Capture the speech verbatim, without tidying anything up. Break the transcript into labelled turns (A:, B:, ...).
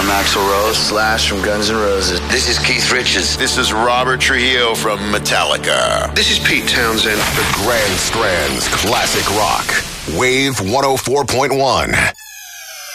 A: I'm Axl Rose. Slash from Guns N' Roses.
B: This is Keith Richards.
C: This is Robert Trujillo from Metallica.
D: This is Pete Townsend.
E: The Grand Strand's classic rock. Wave one oh four point one.